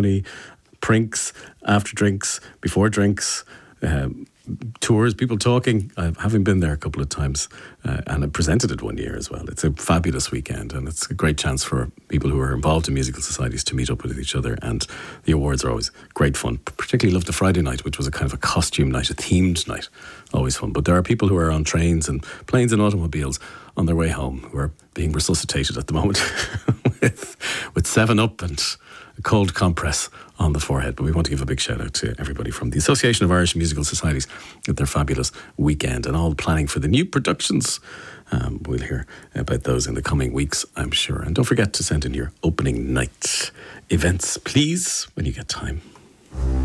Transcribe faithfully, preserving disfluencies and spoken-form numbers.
ceremony, prinks, after drinks, before drinks, um, tours, people talking. Uh, having been there a couple of times uh, and I presented it one year as well. It's a fabulous weekend and it's a great chance for people who are involved in musical societies to meet up with each other, and the awards are always great fun. Particularly love the Friday night, which was a kind of a costume night, a themed night. Always fun. But there are people who are on trains and planes and automobiles on their way home who are being resuscitated at the moment with, with seven up and a cold compress on the forehead. But we want to give a big shout out to everybody from the Association of Irish Musical Societies with their fabulous weekend and all the planning for the new productions. Um, we'll hear about those in the coming weeks, I'm sure. And don't forget to send in your opening night events, please, when you get time.